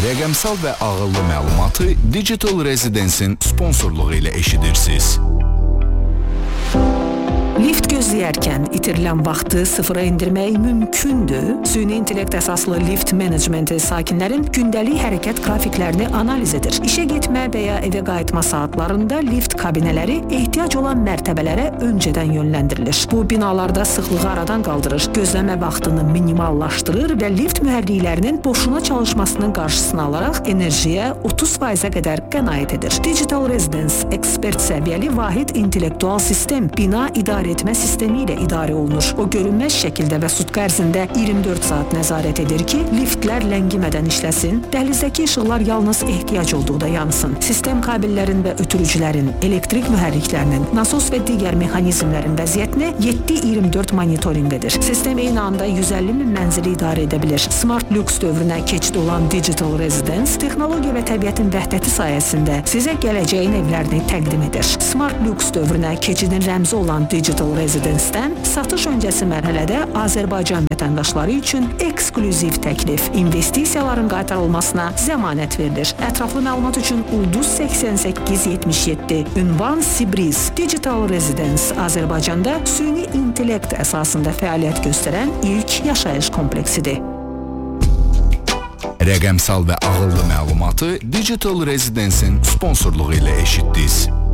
Rəqəmsal və ağıllı məlumatı Digital Residence-in sponsorluğu ilə eşidirsiniz. Lift gözləyərkən itirilən vaxtı sıfıra indirmək mümkündür. Süni intellekt əsaslı lift menecmenti sakinlərin gündəlik hərəkət qrafiklərini analiz edir. İşə getmə və ya evə qayıtma saatlarında lift kabinələri ehtiyac olan mərtəbələrə öncədən yönləndirilir. Bu binalarda sıxlığı aradan qaldırır, gözləmə vaxtını minimallaşdırır və lift mühərriklərinin boşuna çalışmasının qarşısını alaraq enerjiyə 30%-ə qədər qənaət edir. Digital Residence ekspert səviyyəli vahid intellektual sistem bina idarə etmə sistemi ilə idarə olunur. O görünməz şəkildə və sutka ərzində 24 saat nəzarət edir ki, liftlər ləngimədən işləsin, dəhlizdəki işıqlar yalnız ehtiyac olduqda yansın. Sistem kabellərin və ötürücülərin, elektrik mühərriklərinin, nasos və digər mexanizmlərin vəziyyətini 7/24 monitorinq edir. Sistem eyni anda 150 min mənzili idarə edə bilir. Smart Lux dövrünə keçid olan Digital Residence texnologiya və təbiətin vəhdəti sayəsində sizə gələcəyin evlərini təqdim edir. Smart Lux dövrünə keçidin rəmzi olan Digital Residence-dən satış öncəsi mərhələdə Azərbaycan vətəndaşları üçün eksklüziv təklif, investisiyaların qaytarılmasına zəmanət verilir. Ətraflı məlumat üçün Ulduz 8877, ünvan Sibriz. Digital Residence Azərbaycanda süni intellekt əsasında fəaliyyət göstərən ilk yaşayış kompleksidir. Rəqəmsal və ağıllı məlumatı Digital Residence-in sponsorluğu ilə eşitdiniz.